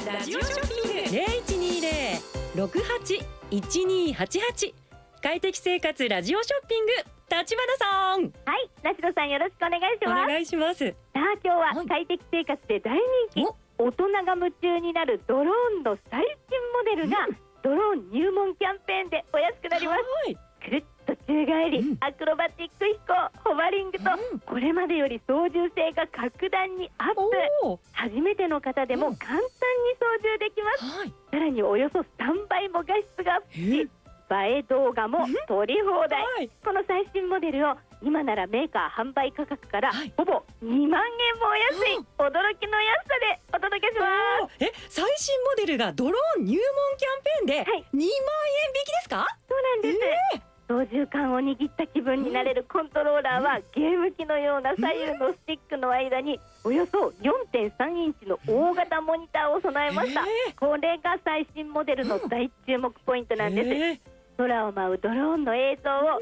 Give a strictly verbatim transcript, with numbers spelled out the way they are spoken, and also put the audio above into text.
ラジオショッピングゼロいちにゼロ ろくはち いちにはちはち 快適生活ラジオショッピング、立花さん。 はい、梨野さんよろしくお願いしおます。 願いします。 さあ今日は快適生活で大人気、大人が夢中になるドローンの最新モデルが、うん、ドローン入門キャンペーンでお安くなります。くるっと宙返り、うん、アクロバティック飛行、ホバリングと、うん、これまでより操縦性が格段にアップ。初めての方でも簡単に操縦できます、うん、さらにおよそさんばいも画質がアップし、映え動画も撮り放題、はい、この最新モデルを今ならメーカー販売価格からほぼにまんえんもお安い、はい、驚きの安さでお届けします。 え、最新モデルがドローン入門キャンペーンでにまんえん引きですか？ そうなんです、えー操縦桿を握った気分になれるコントローラーは、うん、ゲーム機のような左右のスティックの間におよそ よんてんさんインチの大型モニターを備えました、えー、これが最新モデルの大注目ポイントなんです、えー、空を舞うドローンの映像を